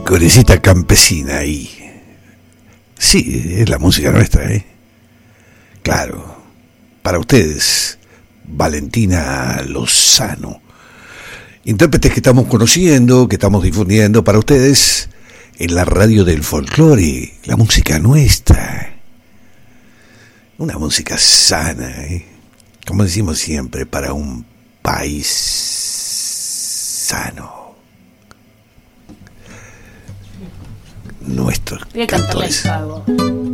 Corecita campesina ahí. Sí, es la música nuestra, ¿eh? Claro. Para ustedes, Valentina Lozano. Intérpretes que estamos conociendo, que estamos difundiendo para ustedes en la radio del folclore, la música nuestra. Una música sana, ¿eh? Como decimos siempre, para un país sano. Nuestros cantores.